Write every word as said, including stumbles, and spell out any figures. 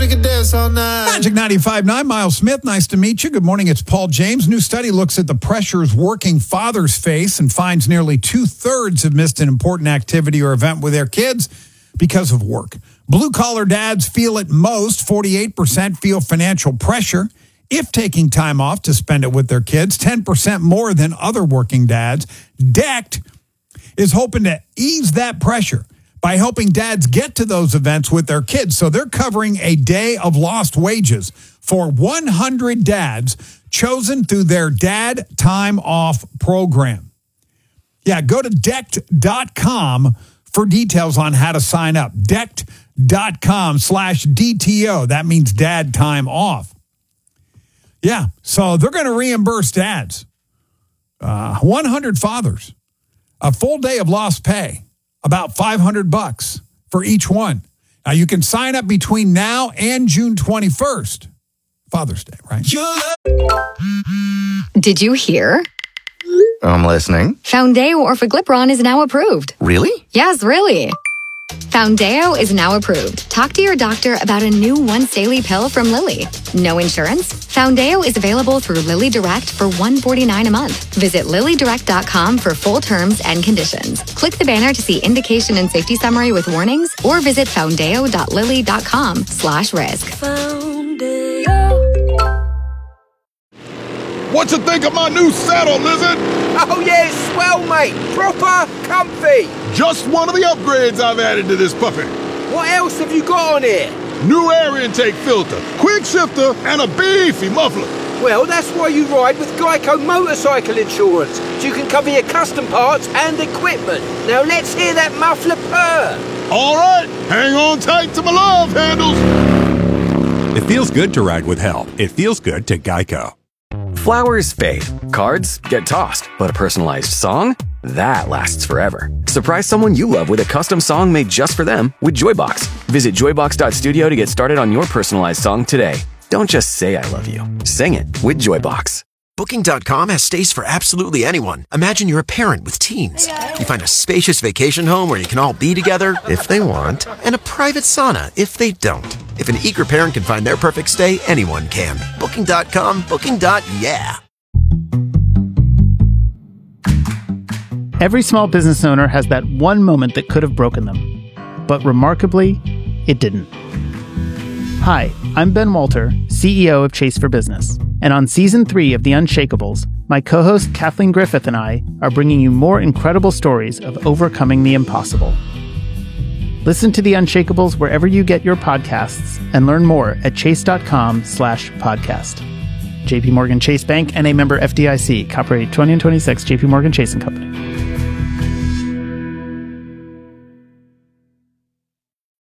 we can dance all night. Magic ninety-five point nine, Miles Smith, nice to meet you. Good morning, it's Paul James. New study looks at the pressures working fathers face and finds nearly two-thirds have missed an important activity or event with their kids because of work. Blue-collar dads feel it most. forty-eight percent feel financial pressure if taking time off to spend it with their kids, ten percent more than other working dads. Decked is hoping to ease that pressure by helping dads get to those events with their kids. So they're covering a day of lost wages for one hundred dads chosen through their Dad Time Off program. Yeah, go to decked dot com for details on how to sign up. decked dot com slash D T O. That means Dad Time Off. Yeah, so they're going to reimburse dads. Uh, one hundred fathers. A full day of lost pay. About five hundred bucks for each one. Now, you can sign up between now and June twenty-first. Father's Day, right? Did you hear? I'm listening. Foundeo Orforglipron is now approved. Really? Yes, really. Foundeo is now approved. Talk to your doctor about a new once-daily pill from Lilly. No insurance? Foundeo is available through Lilly Direct for one hundred forty-nine dollars a month. Visit lilly direct dot com for full terms and conditions. Click the banner to see indication and safety summary with warnings, or visit foundeo dot lilly dot com slash risk. What you think of my new saddle, Lizard? Oh yeah, it's swell, mate. Proper comfy. Just one of the upgrades I've added to this puppy. What else have you got on here? New air intake filter, quick shifter, and a beefy muffler. Well, that's why you ride with Geico Motorcycle Insurance, so you can cover your custom parts and equipment. Now let's hear that muffler purr. All right, hang on tight to my love handles. It feels good to ride with help. It feels good to Geico. Flowers fade, cards get tossed, but a personalized song? That lasts forever. Surprise someone you love with a custom song made just for them with Joybox. Visit joybox dot studio to get started on your personalized song today. Don't just say I love you. Sing it with Joybox. Booking dot com has stays for absolutely anyone. Imagine you're a parent with teens. You find a spacious vacation home where you can all be together, if they want, and a private sauna if they don't. If an eager parent can find their perfect stay, anyone can. Booking dot com, Booking. Yeah. Every small business owner has that one moment that could have broken them. But remarkably, it didn't. Hi, I'm Ben Walter, C E O of Chase for Business. And on Season three of The Unshakables, my co-host Kathleen Griffith and I are bringing you more incredible stories of overcoming the impossible. Listen to The Unshakables wherever you get your podcasts and learn more at chase.com slash podcast. J P Morgan Chase Bank, N A member F D I C, copyright twenty twenty-six, J P Morgan Chase and Company.